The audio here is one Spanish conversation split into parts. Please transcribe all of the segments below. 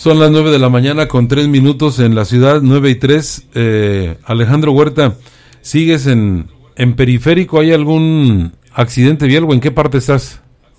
Son las 9 de la mañana con 3 minutos en la ciudad, 9:03. Alejandro Huerta, ¿sigues en Periférico? ¿Hay algún accidente vial o en qué parte estás?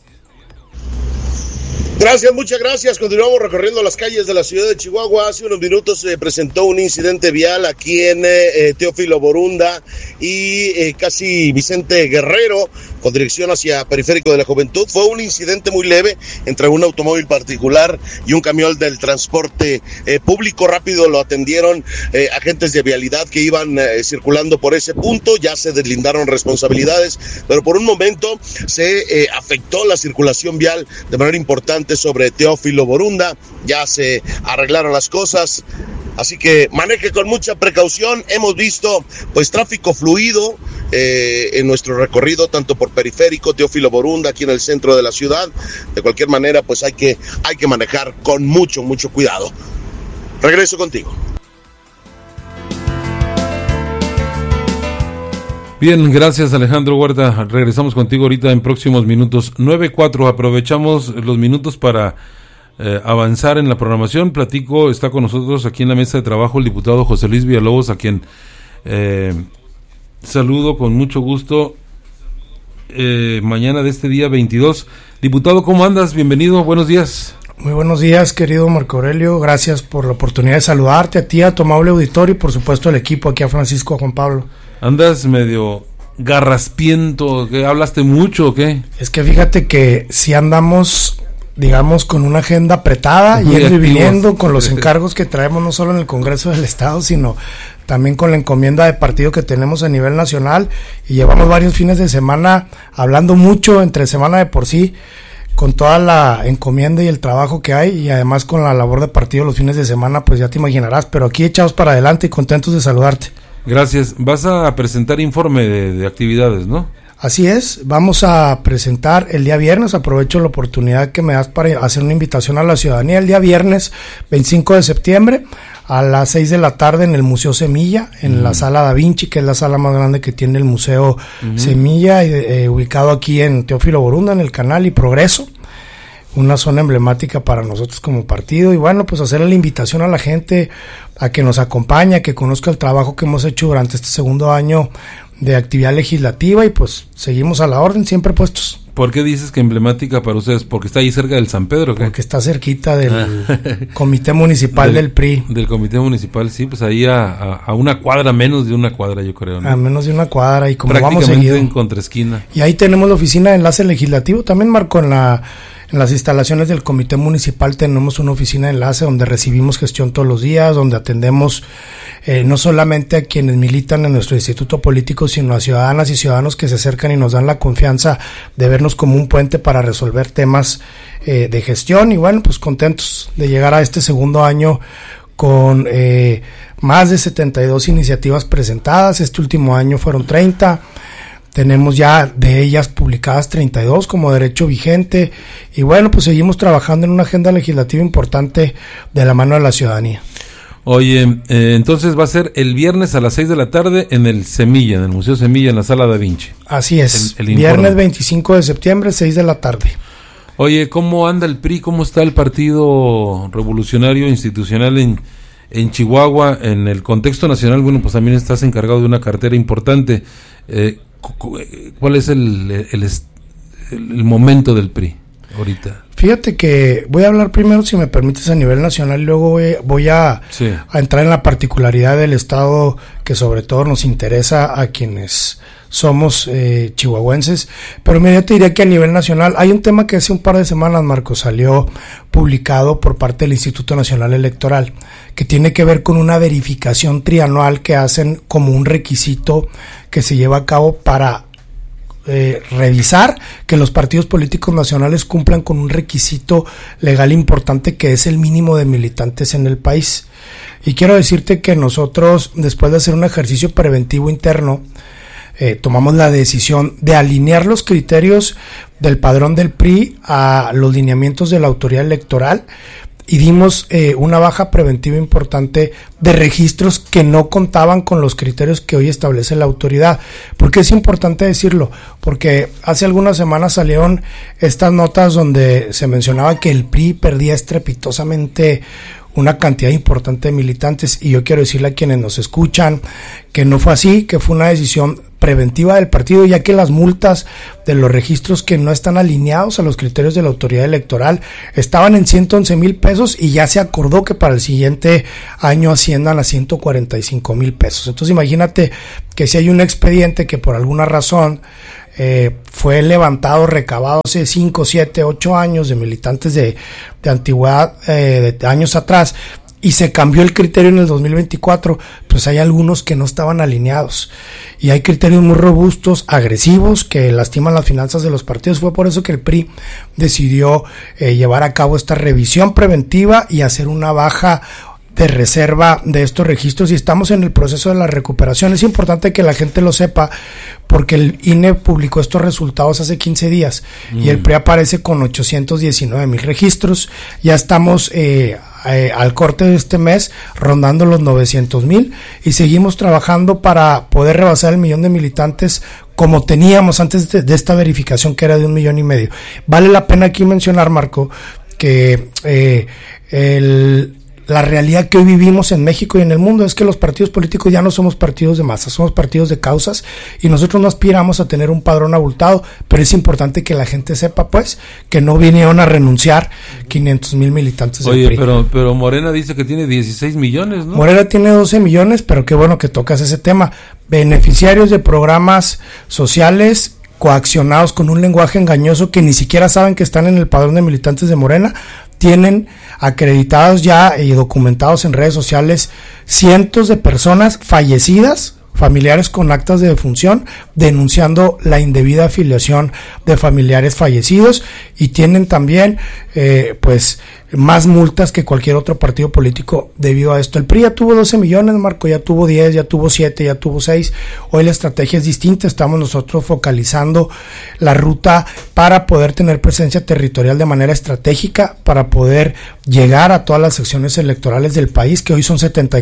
Gracias, muchas gracias. Continuamos recorriendo las calles de la ciudad de Chihuahua. Hace unos minutos se presentó un incidente vial aquí en Teófilo Borunda y casi Vicente Guerrero, con dirección hacia Periférico de la Juventud. Fue un incidente muy leve entre un automóvil particular y un camión del transporte público. Rápido lo atendieron agentes de vialidad que iban circulando por ese punto. Ya se deslindaron responsabilidades, pero por un momento se afectó la circulación vial de manera importante sobre Teófilo Borunda. Ya se arreglaron las cosas, así que maneje con mucha precaución. Hemos visto pues tráfico fluido en nuestro recorrido, tanto por Periférico, Teófilo Borunda, aquí en el centro de la ciudad. De cualquier manera, pues hay que manejar con mucho cuidado. Regreso contigo. Bien, gracias Alejandro Huerta. Regresamos contigo ahorita en próximos minutos. 9:04, aprovechamos los minutos para avanzar en la programación. Está con nosotros aquí en la mesa de trabajo el diputado José Luis Villalobos, a quien saludo con mucho gusto mañana de este día 22. Diputado, ¿cómo andas? Bienvenido, buenos días. Muy buenos días, querido Marco Aurelio. Gracias por la oportunidad de saludarte, a ti, a tu amable auditorio y por supuesto al equipo, aquí a Francisco, a Juan Pablo. ¿Andas medio garraspiento? ¿Qué, hablaste mucho o qué? Es que fíjate que si andamos, digamos, con una agenda apretada, muy yendo activos, y viniendo con los encargos que traemos no solo en el Congreso del Estado, sino también con la encomienda de partido que tenemos a nivel nacional, y llevamos varios fines de semana hablando mucho, entre semana de por sí, con toda la encomienda y el trabajo que hay, y además con la labor de partido los fines de semana, pues ya te imaginarás, pero aquí echados para adelante y contentos de saludarte. Gracias. Vas a presentar informe de actividades, ¿no? Así es, vamos a presentar el día viernes. Aprovecho la oportunidad que me das para hacer una invitación a la ciudadanía. El día viernes 25 de septiembre a las 6 de la tarde en el Museo Semilla, en la Sala Da Vinci, que es la sala más grande que tiene el Museo Semilla, ubicado aquí en Teófilo Borunda, en el Canal y Progreso. Una zona emblemática para nosotros como partido, y bueno, pues hacer la invitación a la gente a que nos acompañe, a que conozca el trabajo que hemos hecho durante este segundo año de actividad legislativa, y pues seguimos a la orden, siempre puestos. ¿Por qué dices que emblemática para ustedes? ¿Porque está ahí cerca del San Pedro? ¿Qué? Porque está cerquita del Comité Municipal del PRI. Del Comité Municipal, sí, pues ahí a una cuadra, menos de una cuadra, yo creo, ¿no? A menos de una cuadra, y como prácticamente vamos seguido. En contraesquina. Y ahí tenemos la oficina de enlace legislativo, también Marco, en las instalaciones del Comité Municipal tenemos una oficina de enlace donde recibimos gestión todos los días, donde atendemos no solamente a quienes militan en nuestro instituto político, sino a ciudadanas y ciudadanos que se acercan y nos dan la confianza de vernos como un puente para resolver temas de gestión. Y bueno, pues contentos de llegar a este segundo año con más de 72 iniciativas presentadas. Este último año fueron 30. Tenemos ya de ellas publicadas 32 como derecho vigente, y bueno, pues seguimos trabajando en una agenda legislativa importante de la mano de la ciudadanía. Oye, entonces va a ser el viernes a las 6 de la tarde en el Semilla, en el Museo Semilla, en la Sala Da Vinci. Así es, el viernes 25 de septiembre, 6 de la tarde. Oye, ¿cómo anda el PRI? ¿Cómo está el Partido Revolucionario Institucional en Chihuahua? En el contexto nacional, bueno, pues también estás encargado de una cartera importante. ¿Cuál es el momento del PRI ahorita? Fíjate que voy a hablar primero, si me permites, a nivel nacional, y luego voy a entrar en la particularidad del estado que sobre todo nos interesa a quienes somos chihuahuenses. Pero mira, yo te diría que a nivel nacional hay un tema que hace un par de semanas, Marco, salió publicado por parte del Instituto Nacional Electoral, que tiene que ver con una verificación trianual que hacen como un requisito que se lleva a cabo para revisar que los partidos políticos nacionales cumplan con un requisito legal importante, que es el mínimo de militantes en el país. Y quiero decirte que nosotros, después de hacer un ejercicio preventivo interno, tomamos la decisión de alinear los criterios del padrón del PRI a los lineamientos de la autoridad electoral, y dimos una baja preventiva importante de registros que no contaban con los criterios que hoy establece la autoridad. ¿Por qué es importante decirlo? Porque hace algunas semanas salieron estas notas donde se mencionaba que el PRI perdía estrepitosamente una cantidad importante de militantes, y yo quiero decirle a quienes nos escuchan que no fue así, que fue una decisión preventiva del partido, ya que las multas de los registros que no están alineados a los criterios de la autoridad electoral estaban en 111,000 pesos y ya se acordó que para el siguiente año asciendan a 145,000 pesos. Entonces imagínate que si hay un expediente que por alguna razón fue levantado, recabado hace 5, 7, 8 años de militantes de antigüedad, de años atrás, y se cambió el criterio en el 2024, pues hay algunos que no estaban alineados, y hay criterios muy robustos, agresivos, que lastiman las finanzas de los partidos. Fue por eso que el PRI decidió llevar a cabo esta revisión preventiva y hacer una baja de reserva de estos registros, y estamos en el proceso de la recuperación. Es importante que la gente lo sepa, porque el INE publicó estos resultados hace 15 días y el PRI aparece con 819,000 registros. Ya estamos al corte de este mes rondando los 900,000 y seguimos trabajando para poder rebasar el 1,000,000 de militantes como teníamos antes de esta verificación, que era de 1,5 millones. Vale la pena aquí mencionar, Marco, que la realidad que hoy vivimos en México y en el mundo es que los partidos políticos ya no somos partidos de masas, somos partidos de causas, y nosotros no aspiramos a tener un padrón abultado, pero es importante que la gente sepa, pues, que no vinieron a renunciar 500,000 militantes del PRI. Pero Morena dice que tiene 16 millones, ¿no? Morena tiene 12 millones, pero qué bueno que tocas ese tema. Beneficiarios de programas sociales coaccionados con un lenguaje engañoso, que ni siquiera saben que están en el padrón de militantes de Morena, tienen acreditados ya y documentados en redes sociales cientos de personas fallecidas, familiares con actas de defunción, denunciando la indebida afiliación de familiares fallecidos, y tienen también pues más multas que cualquier otro partido político debido a esto. El PRI ya tuvo 12 millones, Marco, ya tuvo 10, ya tuvo 7, ya tuvo 6. Hoy la estrategia es distinta, estamos nosotros focalizando la ruta para poder tener presencia territorial de manera estratégica, para poder llegar a todas las secciones electorales del país, que hoy son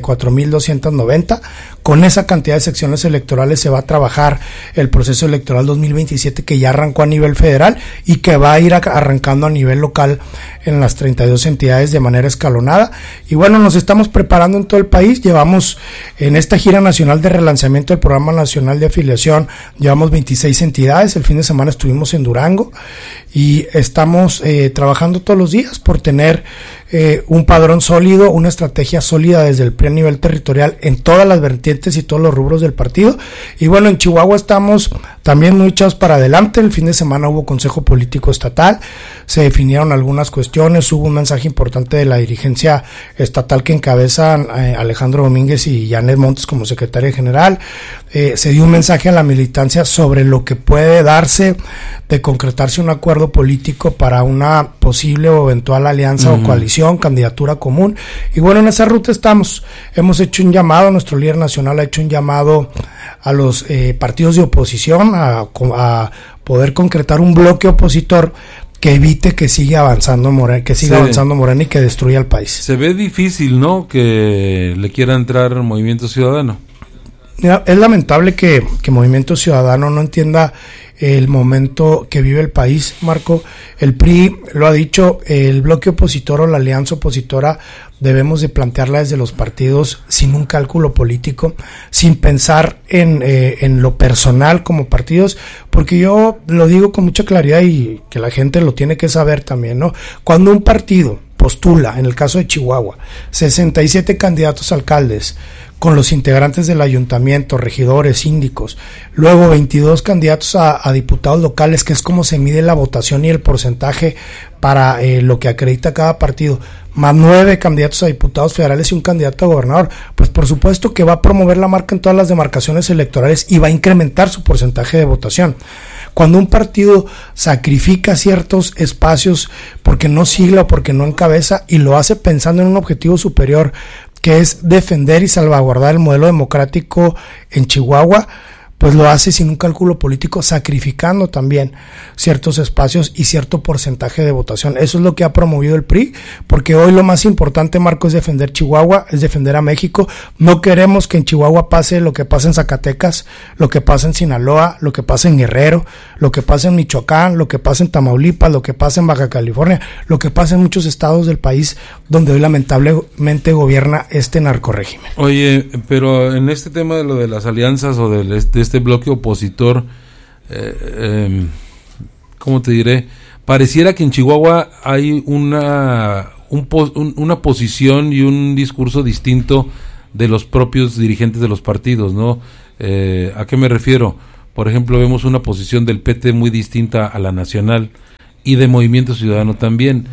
74,290. Con esa cantidad de secciones electorales se va a trabajar el proceso electoral 2027, que ya arrancó a nivel federal y que va a ir arrancando a nivel local en las 32 entidades de manera escalonada. Y bueno, nos estamos preparando en todo el país. Llevamos en esta gira nacional de relanzamiento del Programa Nacional de Afiliación, llevamos 26 entidades. El fin de semana estuvimos en Durango y estamos trabajando todos los días por tener un padrón sólido, una estrategia sólida desde el PRI a nivel territorial en todas las vertientes y todos los rubros del partido. Y bueno, en Chihuahua estamos también muy echados para adelante. El fin de semana hubo Consejo Político Estatal, se definieron algunas cuestiones, hubo un mensaje importante de la dirigencia estatal que encabezan Alejandro Domínguez y Janet Montes como secretaria general. Se dio un mensaje a la militancia sobre lo que puede darse de concretarse un acuerdo político para una posible o eventual alianza o coalición, candidatura común. Y bueno, en esa ruta estamos. Hemos hecho un llamado, nuestro líder nacional ha hecho un llamado a los partidos de oposición a poder concretar un bloque opositor que evite que siga avanzando Morena, avanzando Morena y que destruya el país. Se ve difícil, ¿no?, que le quiera entrar Movimiento Ciudadano. Mira, es lamentable que Movimiento Ciudadano no entienda el momento que vive el país, Marco. El PRI lo ha dicho, el bloque opositor o la alianza opositora debemos de plantearla desde los partidos sin un cálculo político, sin pensar en lo personal como partidos, porque yo lo digo con mucha claridad y que la gente lo tiene que saber también, ¿no? Cuando un partido postula, en el caso de Chihuahua, 67 candidatos a alcaldes, con los integrantes del ayuntamiento, regidores, síndicos, luego 22 candidatos a diputados locales, que es como se mide la votación y el porcentaje para lo que acredita cada partido, más 9 candidatos a diputados federales y un candidato a gobernador, pues por supuesto que va a promover la marca en todas las demarcaciones electorales y va a incrementar su porcentaje de votación. Cuando un partido sacrifica ciertos espacios porque no sigla o porque no encabeza y lo hace pensando en un objetivo superior, que es defender y salvaguardar el modelo democrático en Chihuahua, pues lo hace sin un cálculo político, sacrificando también ciertos espacios y cierto porcentaje de votación. Eso es lo que ha promovido el PRI, porque hoy lo más importante, Marco, es defender Chihuahua, es defender a México. No queremos que en Chihuahua pase lo que pasa en Zacatecas, lo que pasa en Sinaloa, lo que pasa en Guerrero, lo que pasa en Michoacán, lo que pasa en Tamaulipas, lo que pasa en Baja California, lo que pasa en muchos estados del país donde hoy lamentablemente gobierna este narcorrégimen. Oye, pero en este tema de lo de las alianzas o de este bloque opositor, ¿cómo te diré? Pareciera que en Chihuahua hay una posición y un discurso distinto de los propios dirigentes de los partidos, ¿no? ¿A qué me refiero? Por ejemplo, vemos una posición del PT muy distinta a la nacional y de Movimiento Ciudadano también.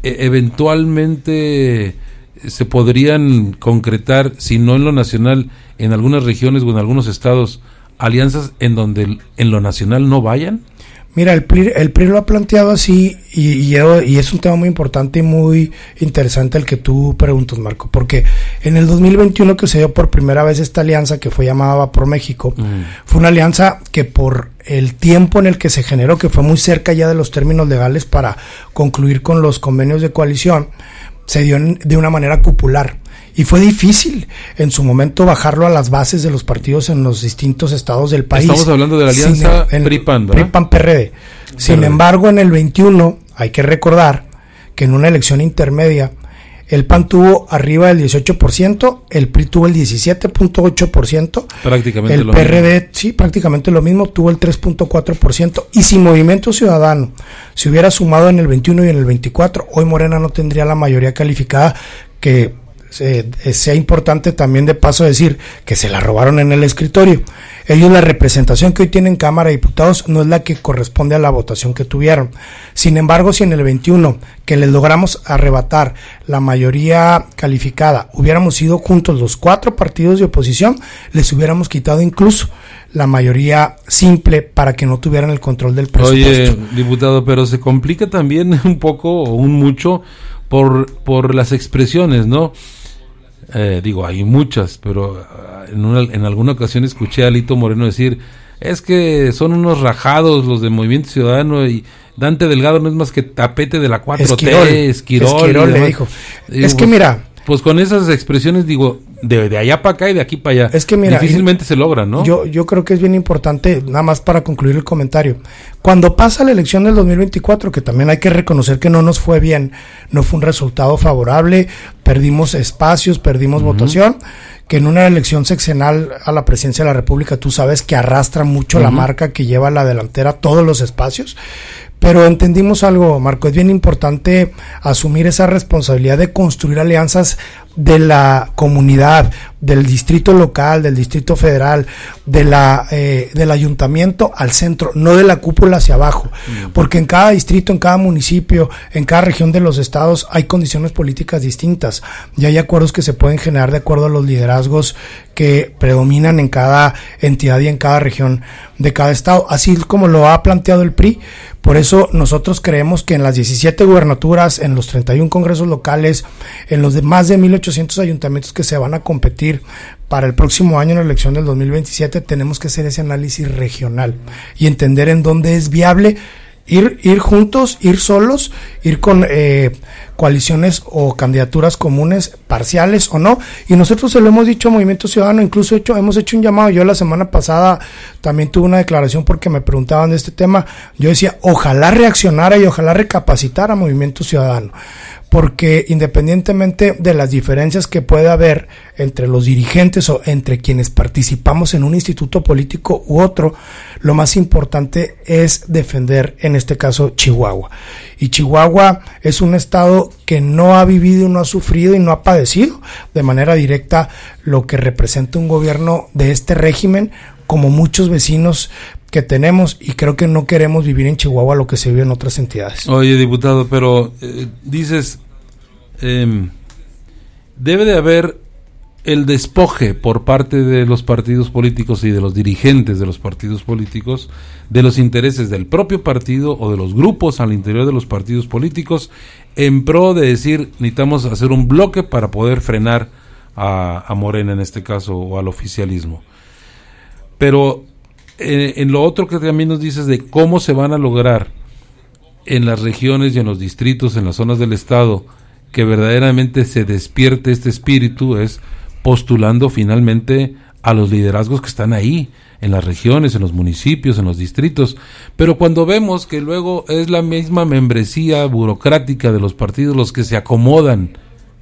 Eventualmente se podrían concretar, si no en lo nacional, en algunas regiones o en algunos estados, alianzas en donde en lo nacional no vayan. Mira, el PRI lo ha planteado así y es un tema muy importante y muy interesante el que tú preguntas, Marco, porque en el 2021 que se dio por primera vez esta alianza que fue llamada Va por México, fue una alianza que por el tiempo en el que se generó, que fue muy cerca ya de los términos legales para concluir con los convenios de coalición, se dio de una manera cupular. Y fue difícil en su momento bajarlo a las bases de los partidos en los distintos estados del país. Estamos hablando de la alianza PRI-PAN, ¿verdad? PRI-PAN-PRD. Sin embargo, en el 21 hay que recordar que en una elección intermedia el PAN tuvo arriba del 18%, el PRI tuvo el 17.8%, prácticamente el PRD, sí, prácticamente lo mismo, tuvo el 3.4%, y si Movimiento Ciudadano se hubiera sumado en el 21 y en el 24, hoy Morena no tendría la mayoría calificada, que sea importante también de paso decir que se la robaron en el escritorio. Ellos, la representación que hoy tienen en Cámara de Diputados no es la que corresponde a la votación que tuvieron. Sin embargo, si en el 21 que les logramos arrebatar la mayoría calificada, hubiéramos ido juntos los 4 partidos de oposición, les hubiéramos quitado incluso la mayoría simple para que no tuvieran el control del presupuesto. Oye, diputado, pero se complica también un poco o un mucho por las expresiones, ¿no? Hay muchas, pero en alguna ocasión escuché a Alito Moreno decir, es que son unos rajados los de Movimiento Ciudadano y Dante Delgado no es más que tapete de la 4T, Esquirol le dijo. Es que mira, pues con esas expresiones de allá para acá y de aquí para allá, es que mira, difícilmente se logra, ¿no? Yo creo que es bien importante, nada más para concluir el comentario, cuando pasa la elección del 2024, que también hay que reconocer que no nos fue bien, no fue un resultado favorable, perdimos espacios, perdimos votación, que en una elección sexenal a la presidencia de la República tú sabes que arrastra mucho la marca que lleva a la delantera todos los espacios. Pero entendimos algo, Marco, es bien importante asumir esa responsabilidad de construir alianzas de la comunidad, del distrito local, del distrito federal, del ayuntamiento al centro, no de la cúpula hacia abajo, porque en cada distrito, en cada municipio, en cada región de los estados hay condiciones políticas distintas y hay acuerdos que se pueden generar de acuerdo a los liderazgos que predominan en cada entidad y en cada región de cada estado, así como lo ha planteado el PRI. Por eso nosotros creemos que en las 17 gubernaturas, en los 31 congresos locales, en los de más de 1,800 ayuntamientos que se van a competir para el próximo año en la elección del 2027, tenemos que hacer ese análisis regional y entender en dónde es viable ir juntos, ir solos, ir con coaliciones o candidaturas comunes, parciales o no. Y nosotros se lo hemos dicho a Movimiento Ciudadano, incluso hemos hecho un llamado. Yo la semana pasada también tuve una declaración porque me preguntaban de este tema. Yo decía, ojalá reaccionara y ojalá recapacitara Movimiento Ciudadano, porque independientemente de las diferencias que pueda haber entre los dirigentes o entre quienes participamos en un instituto político u otro, lo más importante es defender, en este caso, Chihuahua. Y Chihuahua es un estado que no ha vivido, no ha sufrido y no ha padecido de manera directa lo que representa un gobierno de este régimen, como muchos vecinos que tenemos, y creo que no queremos vivir en Chihuahua lo que se vive en otras entidades. Oye, diputado, pero dices, debe de haber el despoje por parte de los partidos políticos y de los dirigentes de los partidos políticos de los intereses del propio partido o de los grupos al interior de los partidos políticos en pro de decir, necesitamos hacer un bloque para poder frenar a Morena en este caso o al oficialismo. Pero en lo otro que también nos dices de cómo se van a lograr en las regiones y en los distritos, en las zonas del estado, que verdaderamente se despierte este espíritu, es postulando finalmente a los liderazgos que están ahí, en las regiones, en los municipios, en los distritos. Pero cuando vemos que luego es la misma membresía burocrática de los partidos los que se acomodan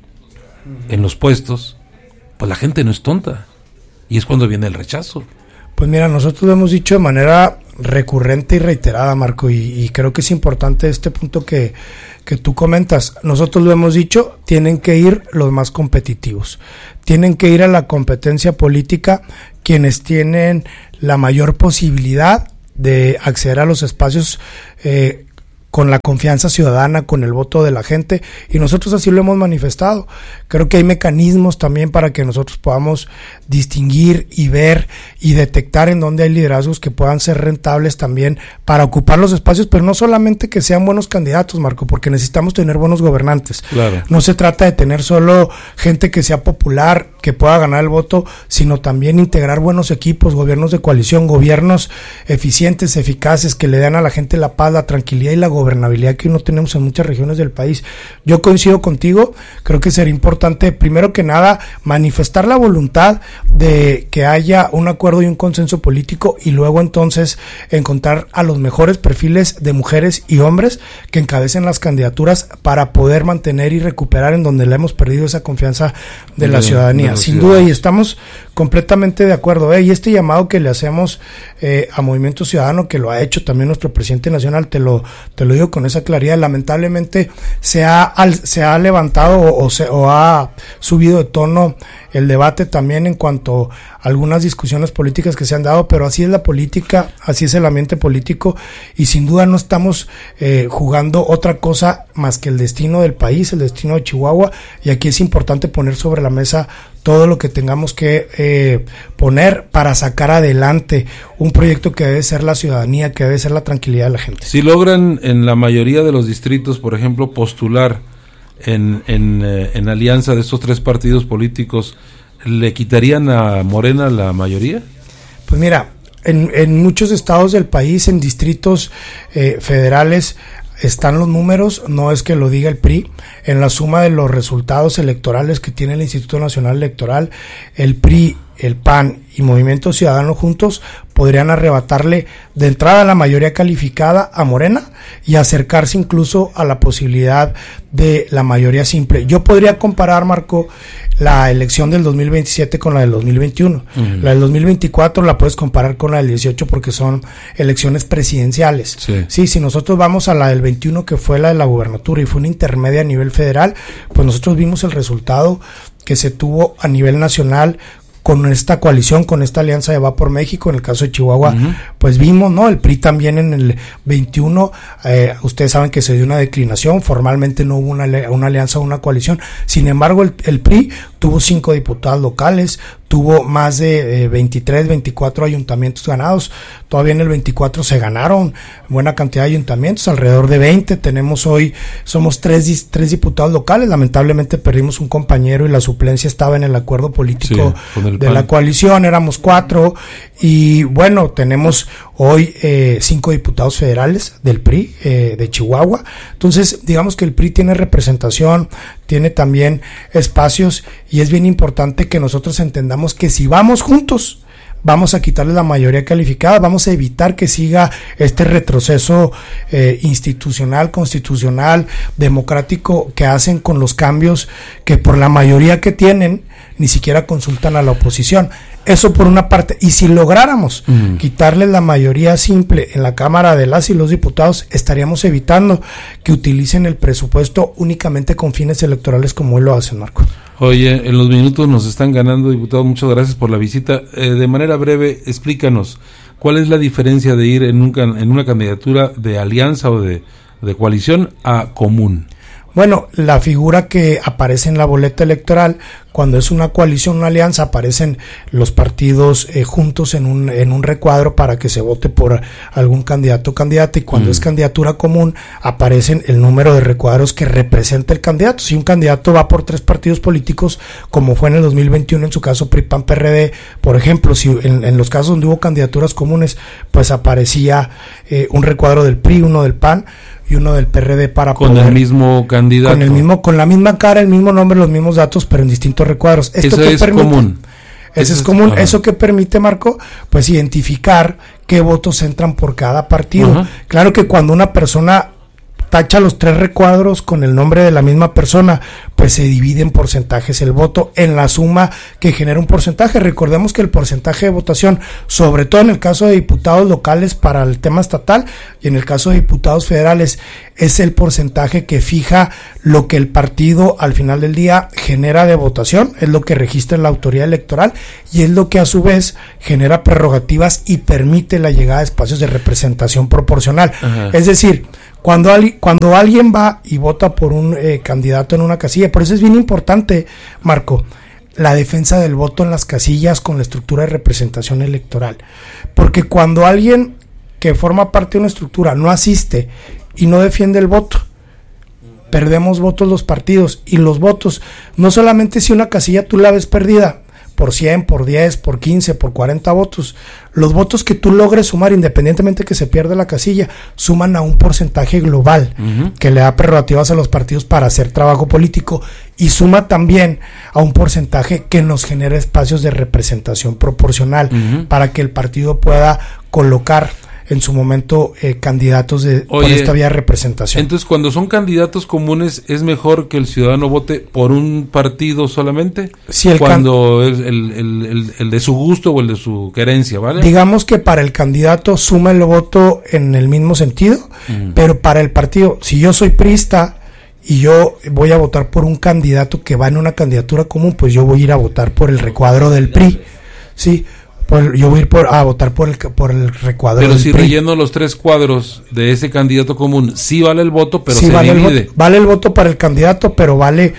en los puestos, pues la gente no es tonta, y es cuando viene el rechazo. Pues mira, nosotros lo hemos dicho de manera recurrente y reiterada, Marco, y creo que es importante este punto que tú comentas. Nosotros lo hemos dicho, tienen que ir los más competitivos, tienen que ir a la competencia política quienes tienen la mayor posibilidad de acceder a los espacios con la confianza ciudadana, con el voto de la gente, y nosotros así lo hemos manifestado. Creo que hay mecanismos también para que nosotros podamos distinguir y ver y detectar en dónde hay liderazgos que puedan ser rentables también para ocupar los espacios, pero no solamente que sean buenos candidatos, Marco, porque necesitamos tener buenos gobernantes. Claro. No se trata de tener solo gente que sea popular, que pueda ganar el voto, sino también integrar buenos equipos, gobiernos de coalición, gobiernos eficientes, eficaces, que le den a la gente la paz, la tranquilidad y la gobernabilidad que no tenemos en muchas regiones del país. Yo coincido contigo, creo que sería importante, primero que nada, manifestar la voluntad de que haya un acuerdo y un consenso político, y luego entonces encontrar a los mejores perfiles de mujeres y hombres que encabecen las candidaturas para poder mantener y recuperar en donde le hemos perdido esa confianza de la ciudadanía. Sin duda, y estamos completamente de acuerdo. Y este llamado que le hacemos a Movimiento Ciudadano, que lo ha hecho también nuestro presidente nacional, te lo digo con esa claridad, lamentablemente se ha levantado o ha subido de tono el debate también en cuanto a algunas discusiones políticas que se han dado, pero así es la política, así es el ambiente político, y sin duda no estamos jugando otra cosa más que el destino del país, el destino de Chihuahua, y aquí es importante poner sobre la mesa todo lo que tengamos que poner para sacar adelante un proyecto que debe ser la ciudadanía, que debe ser la tranquilidad de la gente. Si logran en la mayoría de los distritos, por ejemplo, postular en alianza de estos tres partidos políticos, ¿le quitarían a Morena la mayoría? Pues mira, en muchos estados del país, en distritos federales, están los números, no es que lo diga el PRI, en la suma de los resultados electorales que tiene el Instituto Nacional Electoral, el PRI, el PAN y Movimiento Ciudadano juntos podrían arrebatarle de entrada la mayoría calificada a Morena y acercarse incluso a la posibilidad de la mayoría simple. Yo podría comparar, Marco, la elección del 2027 con la del 2021. Uh-huh. La del 2024 la puedes comparar con la del 18 porque son elecciones presidenciales. Sí, si nosotros vamos a la del 21, que fue la de la gubernatura y fue una intermedia a nivel federal, pues nosotros vimos el resultado que se tuvo a nivel nacional con esta coalición, con esta alianza de Va por México. En el caso de Chihuahua, uh-huh, pues vimos, ¿no? El PRI también en el 21, ustedes saben que se dio una declinación, formalmente no hubo una alianza o una coalición. Sin embargo, el PRI tuvo 5 diputados locales, tuvo más de 23, 24 ayuntamientos ganados. Todavía en el 24 se ganaron buena cantidad de ayuntamientos, alrededor de 20. Tenemos hoy, somos 3 diputados locales. Lamentablemente perdimos un compañero y la suplencia estaba en el acuerdo político de la coalición, éramos 4. Y bueno, tenemos hoy 5 diputados federales del PRI de Chihuahua. Entonces, digamos que el PRI tiene representación, tiene también espacios, y es bien importante que nosotros entendamos que si vamos juntos, vamos a quitarle la mayoría calificada, vamos a evitar que siga este retroceso institucional, constitucional, democrático que hacen con los cambios que por la mayoría que tienen ni siquiera consultan a la oposición. Eso por una parte. Y si lográramos quitarle la mayoría simple en la Cámara de las y los diputados, estaríamos evitando que utilicen el presupuesto únicamente con fines electorales como hoy lo hacen, Marco. Oye, en los minutos nos están ganando, diputado, muchas gracias por la visita. De manera breve, explícanos, ¿cuál es la diferencia de ir en una candidatura de alianza o de coalición a común? Bueno, la figura que aparece en la boleta electoral, cuando es una coalición, una alianza, aparecen los partidos juntos en un recuadro para que se vote por algún candidato o candidata, y cuando es candidatura común, aparecen el número de recuadros que representa el candidato. Si un candidato va por 3 partidos políticos, como fue en el 2021, en su caso PRI, PAN, PRD, por ejemplo, si en los casos donde hubo candidaturas comunes, pues aparecía un recuadro del PRI, uno del PAN y uno del PRD para con poder, el mismo candidato, con la misma cara, el mismo nombre, los mismos datos, pero en distintos recuadros. Eso es común. Eso es común. Eso que permite, Marco, pues identificar qué votos entran por cada partido. Claro que cuando una persona tacha los 3 recuadros con el nombre de la misma persona, pues se divide en porcentajes el voto en la suma que genera un porcentaje. Recordemos que el porcentaje de votación, sobre todo en el caso de diputados locales para el tema estatal y en el caso de diputados federales, es el porcentaje que fija lo que el partido al final del día genera de votación, es lo que registra la autoridad electoral y es lo que a su vez genera prerrogativas y permite la llegada de espacios de representación proporcional. Es decir, cuando alguien va y vota por un candidato en una casilla, por eso es bien importante, Marco, la defensa del voto en las casillas con la estructura de representación electoral. Porque cuando alguien que forma parte de una estructura no asiste y no defiende el voto, perdemos votos los partidos, y los votos, no solamente si una casilla tú la ves perdida, por 100, por 10, por 15, por 40 votos. Los votos que tú logres sumar, independientemente que se pierda la casilla, suman a un porcentaje global que le da prerrogativas a los partidos para hacer trabajo político, y suma también a un porcentaje que nos genera espacios de representación proporcional para que el partido pueda colocar en su momento candidatos por esta vía de representación. Entonces, cuando son candidatos comunes, ¿es mejor que el ciudadano vote por un partido solamente? Sí, cuando es el de su gusto o el de su querencia, ¿vale? Digamos que para el candidato suma el voto en el mismo sentido, pero para el partido, si yo soy priista y yo voy a votar por un candidato que va en una candidatura común, pues yo voy a ir a votar por el recuadro del PRI, ¿sí? Yo voy a ir a votar por el recuadro. Pero del si PRI. relleno los 3 cuadros de ese candidato común, sí vale el voto, pero sí se vale divide. Vale el voto para el candidato, pero vale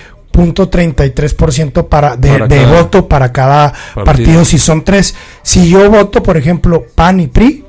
0.33% de voto para cada partido si son 3. Si yo voto, por ejemplo, PAN y PRI,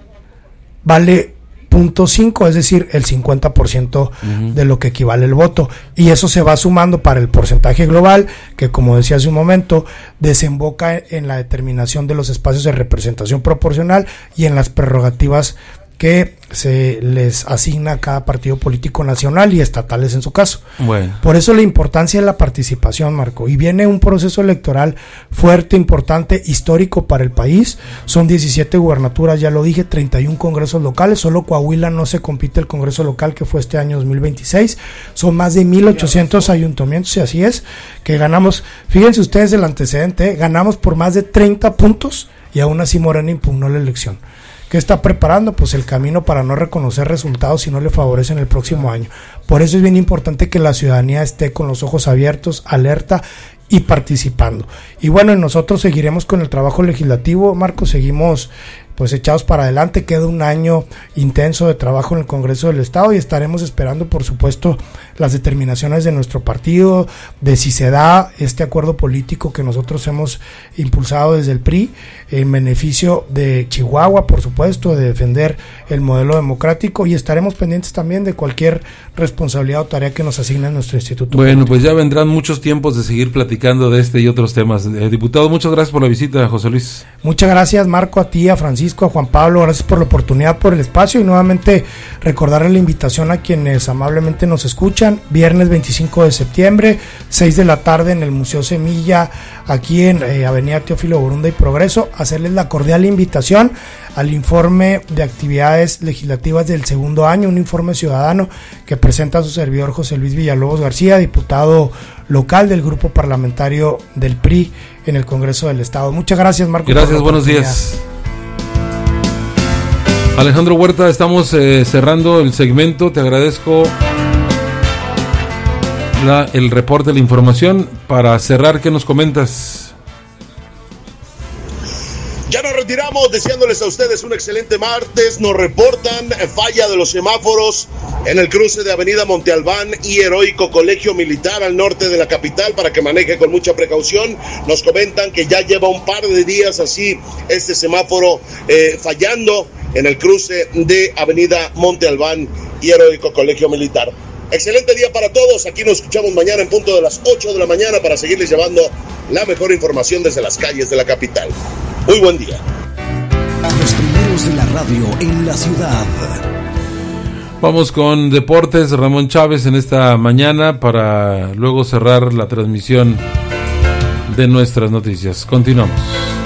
vale 0.5, es decir, el 50% de lo que equivale el voto, y eso se va sumando para el porcentaje global, que como decía hace un momento, desemboca en la determinación de los espacios de representación proporcional y en las prerrogativas que se les asigna a cada partido político nacional y estatales en su caso. Bueno. Por eso la importancia de la participación, Marco, y viene un proceso electoral fuerte, importante, histórico para el país. Son 17 gubernaturas, ya lo dije, 31 congresos locales, solo Coahuila no se compite el congreso local, que fue este año 2026, son más de 1,800 ayuntamientos, y así es, que ganamos, fíjense ustedes el antecedente, ganamos por más de 30 puntos, y aún así Morena impugnó la elección. ¿Qué está preparando? Pues el camino para no reconocer resultados si no le favorecen el próximo año. Por eso es bien importante que la ciudadanía esté con los ojos abiertos, alerta y participando. Y bueno, nosotros seguiremos con el trabajo legislativo, Marco, seguimos pues echados para adelante, queda un año intenso de trabajo en el Congreso del Estado y estaremos esperando, por supuesto, las determinaciones de nuestro partido, de si se da este acuerdo político que nosotros hemos impulsado desde el PRI, en beneficio de Chihuahua, por supuesto, de defender el modelo democrático, y estaremos pendientes también de cualquier responsabilidad o tarea que nos asigne nuestro instituto. Bueno, pues ya vendrán muchos tiempos de seguir platicando de este y otros temas. Diputado, muchas gracias por la visita, José Luis. Muchas gracias, Marco, a ti, a Francisco, a Juan Pablo, gracias por la oportunidad, por el espacio, y nuevamente recordarle la invitación a quienes amablemente nos escuchan. Viernes 25 de septiembre, 6 de la tarde en el Museo Semilla, aquí en Avenida Teófilo Borunda y Progreso, hacerles la cordial invitación al informe de actividades legislativas del segundo año, un informe ciudadano que presenta a su servidor José Luis Villalobos García, diputado local del grupo parlamentario del PRI en el Congreso del Estado. Muchas gracias, Marco. Gracias, buenos días. Alejandro Huerta, estamos cerrando el segmento, te agradezco el reporte, la información. Para cerrar, ¿qué nos comentas? Ya no retiramos deseándoles a ustedes un excelente martes. Nos reportan falla de los semáforos en el cruce de Avenida Monte Albán y Heroico Colegio Militar al norte de la capital para que maneje con mucha precaución. Nos comentan que ya lleva un par de días así este semáforo fallando en el cruce de Avenida Monte Albán y Heroico Colegio Militar. Excelente día para todos. Aquí nos escuchamos mañana en punto de las 8 de la mañana para seguirles llevando la mejor información desde las calles de la capital. Muy buen día. Los primeros de la radio en la ciudad. Vamos con Deportes, Ramón Chávez en esta mañana para luego cerrar la transmisión de nuestras noticias. Continuamos.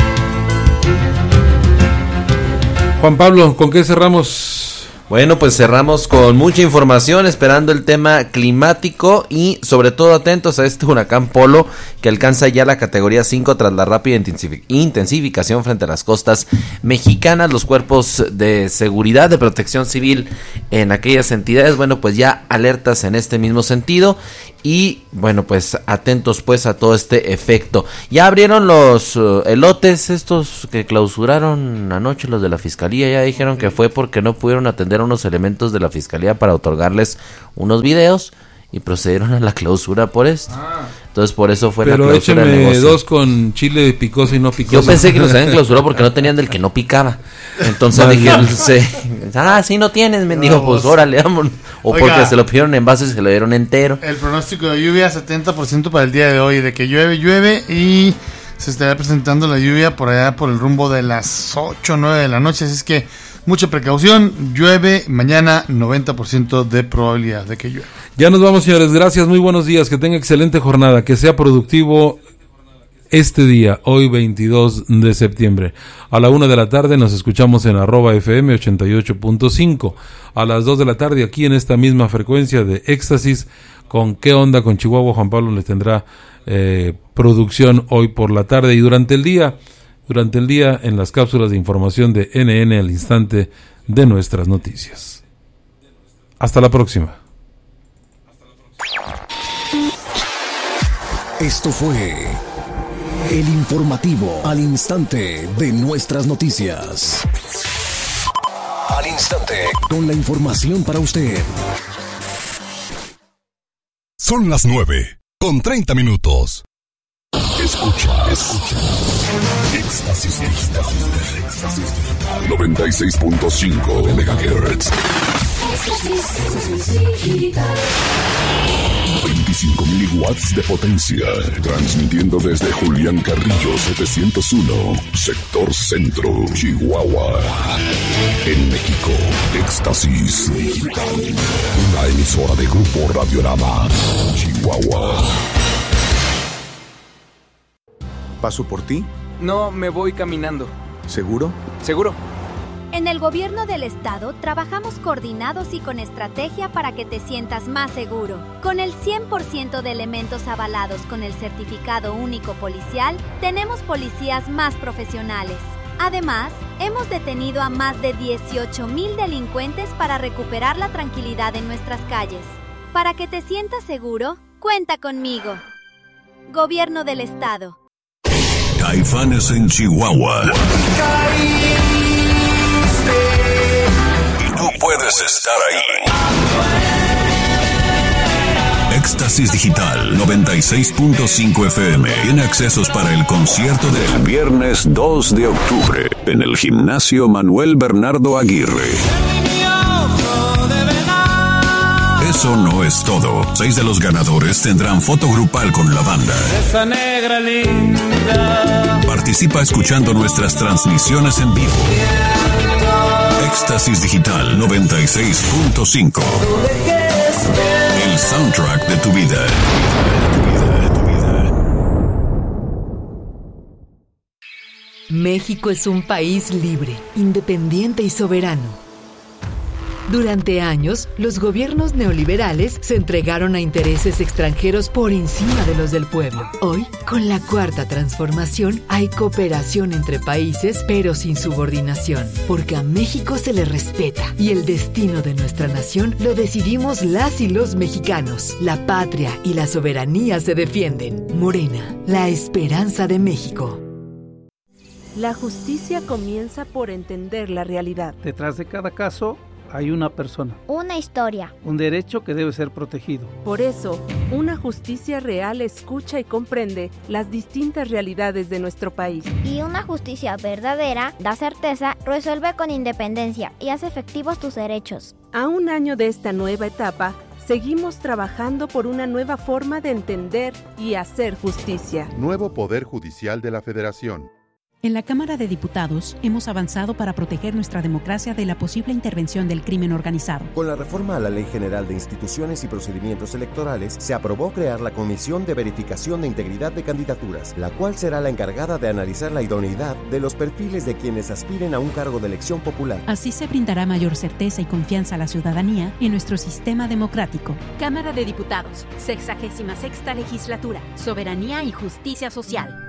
Juan Pablo, ¿con qué cerramos? Bueno, pues cerramos con mucha información, esperando el tema climático y sobre todo atentos a este huracán Polo que alcanza ya la categoría 5 tras la rápida intensificación frente a las costas mexicanas. Los cuerpos de seguridad, de protección civil en aquellas entidades, bueno, pues ya alertas en este mismo sentido. Y bueno, pues atentos pues a todo este efecto. Ya abrieron los elotes estos que clausuraron anoche los de la fiscalía. Ya dijeron que fue porque no pudieron atender a unos elementos de la fiscalía para otorgarles unos videos y procedieron a la clausura por esto. Entonces por eso fue la clausura del negocio. Pero dos con chile picoso y no picoso. Yo pensé que los habían clausurado porque no tenían del que no picaba. Entonces dijeron, sí no tienes, mendigo, pues órale, vámonos. O oiga, porque se lo pidieron en vaso y se lo dieron entero. El pronóstico de lluvia 70% para el día de hoy, de que llueve y se estará presentando la lluvia por allá por el rumbo de las 8 o 9 de la noche, así es que mucha precaución, llueve mañana, 90% de probabilidad de que llueva. Ya nos vamos, señores, gracias, muy buenos días, que tenga excelente jornada, que sea productivo este día, hoy 22 de septiembre. A la 1 de la tarde nos escuchamos en @FM 88.5. A las 2 de la tarde aquí en esta misma frecuencia de Éxtasis, con ¿Qué onda con Chihuahua? Juan Pablo les tendrá producción hoy por la tarde y durante el día en las cápsulas de información de NN al instante de nuestras noticias. Hasta la próxima. Esto fue el informativo al instante de nuestras noticias. Al instante, con la información para usted. Son las 9:30. Escucha. Éxtasis Digital. 96.5 MHz. 25,000 watts de potencia. Transmitiendo desde Julián Carrillo 701, sector centro, Chihuahua. En México, Éxtasis Digital. Una emisora de Grupo Radiorama, Chihuahua. ¿Paso por ti? No, me voy caminando. ¿Seguro? Seguro. En el gobierno del estado trabajamos coordinados y con estrategia para que te sientas más seguro. Con el 100% de elementos avalados con el certificado único policial, tenemos policías más profesionales. Además, hemos detenido a más de 18,000 delincuentes para recuperar la tranquilidad en nuestras calles. Para que te sientas seguro, cuenta conmigo. Gobierno del estado. Caifanes en Chihuahua. Y tú puedes estar ahí. Éxtasis Digital 96.5 FM. Tiene accesos para el concierto del viernes 2 de octubre en el Gimnasio Manuel Bernardo Aguirre. Eso no es todo. 6 de los ganadores tendrán foto grupal con la banda. Esa negra linda. Participa escuchando nuestras transmisiones en vivo. Éxtasis Digital 96.5. El soundtrack de tu vida. México es un país libre, independiente y soberano. Durante años, los gobiernos neoliberales se entregaron a intereses extranjeros por encima de los del pueblo. Hoy, con la Cuarta Transformación, hay cooperación entre países, pero sin subordinación, porque a México se le respeta y el destino de nuestra nación lo decidimos las y los mexicanos. La patria y la soberanía se defienden. Morena, la esperanza de México. La justicia comienza por entender la realidad. Detrás de cada caso hay una persona. Una historia. Un derecho que debe ser protegido. Por eso, una justicia real escucha y comprende las distintas realidades de nuestro país. Y una justicia verdadera da certeza, resuelve con independencia y hace efectivos tus derechos. A un año de esta nueva etapa, seguimos trabajando por una nueva forma de entender y hacer justicia. Nuevo Poder Judicial de la Federación. En la Cámara de Diputados hemos avanzado para proteger nuestra democracia de la posible intervención del crimen organizado. Con la reforma a la Ley General de Instituciones y Procedimientos Electorales, se aprobó crear la Comisión de Verificación de Integridad de Candidaturas, la cual será la encargada de analizar la idoneidad de los perfiles de quienes aspiren a un cargo de elección popular. Así se brindará mayor certeza y confianza a la ciudadanía en nuestro sistema democrático. Cámara de Diputados, 66ª Legislatura, Soberanía y Justicia Social.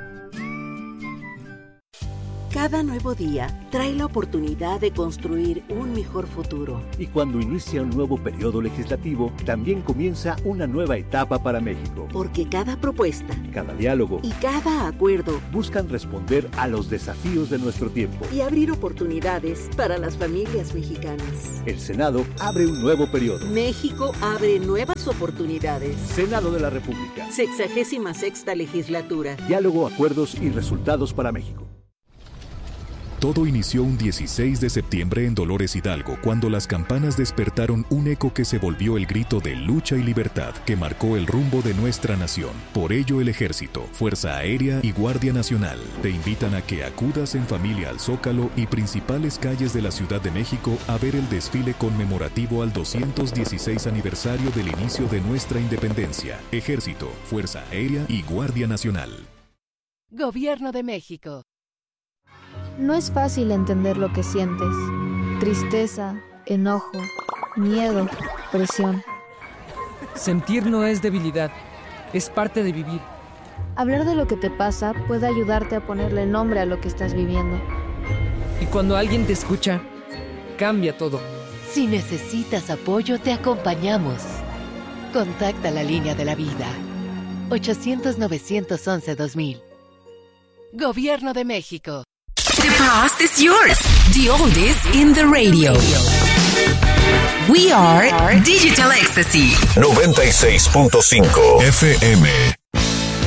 Cada nuevo día trae la oportunidad de construir un mejor futuro. Y cuando inicia un nuevo periodo legislativo, también comienza una nueva etapa para México. Porque cada propuesta, cada diálogo y cada acuerdo buscan responder a los desafíos de nuestro tiempo y abrir oportunidades para las familias mexicanas. El Senado abre un nuevo periodo. México abre nuevas oportunidades. Senado de la República. 66ª Legislatura. Diálogo, acuerdos y resultados para México. Todo inició un 16 de septiembre en Dolores Hidalgo, cuando las campanas despertaron un eco que se volvió el grito de lucha y libertad que marcó el rumbo de nuestra nación. Por ello, el Ejército, Fuerza Aérea y Guardia Nacional te invitan a que acudas en familia al Zócalo y principales calles de la Ciudad de México a ver el desfile conmemorativo al 216 aniversario del inicio de nuestra independencia. Ejército, Fuerza Aérea y Guardia Nacional. Gobierno de México. No es fácil entender lo que sientes. Tristeza, enojo, miedo, presión. Sentir no es debilidad, es parte de vivir. Hablar de lo que te pasa puede ayudarte a ponerle nombre a lo que estás viviendo. Y cuando alguien te escucha, cambia todo. Si necesitas apoyo, te acompañamos. Contacta la línea de la vida. 800-911-2000. Gobierno de México. The past is yours. The oldest in the radio. We are Digital Ecstasy. 96.5 FM.